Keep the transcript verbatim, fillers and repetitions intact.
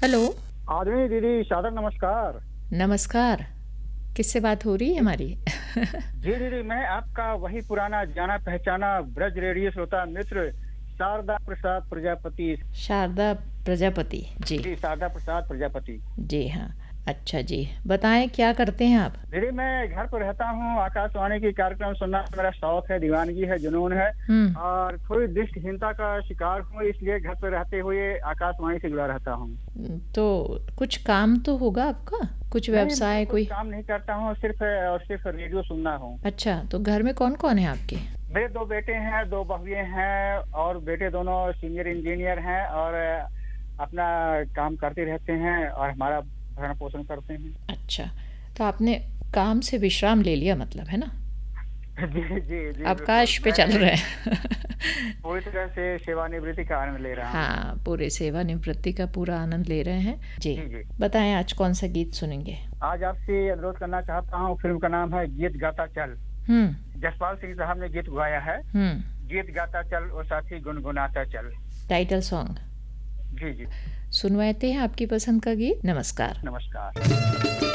Hello. आदमी दीदी सादर नमस्कार। नमस्कार। किससे बात हो रही है हमारी? जी दीदी, मैं आपका वही पुराना जाना पहचाना ब्रज रेडियो श्रोता मित्र शारदा प्रसाद प्रजापति। शारदा प्रजापति जी। जी, शारदा प्रसाद प्रजापति। जी हाँ। अच्छा जी, बताएं क्या करते हैं आप? दीदी, मैं घर पर रहता हूँ। आकाशवाणी की कार्यक्रम सुनना मेरा शौक है, दीवानगी है, जुनून है। हम्म। और थोड़ी दृष्टिहीनता का शिकार हूँ, इसलिए घर पर रहते हुए आकाशवाणी से जुड़ा रहता हूँ। तो कुछ काम तो होगा आपका, कुछ नहीं, मैं व्यवसाय कुछ कोई? काम नहीं करता हूँ, सिर्फ और सिर्फ रेडियो सुनना हूँ। अच्छा, तो घर में कौन कौन है आपके? मेरे दो बेटे हैं, दो बहुएं हैं, और बेटे दोनों सीनियर इंजीनियर हैं और अपना काम करते रहते हैं और हमारा भरण पोषण करते हैं। अच्छा, तो आपने काम से विश्राम ले लिया मतलब, है ना? जी जी जी, बिल्कुल। अवकाश पे चल मैं रहे हैं। पूरी तरह से सेवानिवृत्ति का आनंद ले रहा हूँ। हाँ, पूरे सेवानिवृत्ति का पूरा आनंद ले रहे हैं जी। जी जी। बताएं आज कौन सा गीत सुनेंगे? आज आपसे अनुरोध करना चाहता हूँ, फिल्म का नाम है गीत गाता चल। हम्म। जसपाल सिंह साहब ने गीत गाया है। हम्म। गीत गाता चल और साथी गुनगुनाता चल। Title song. जी जी। सुनवाते हैं आपकी पसंद का गीत। नमस्कार। नमस्कार।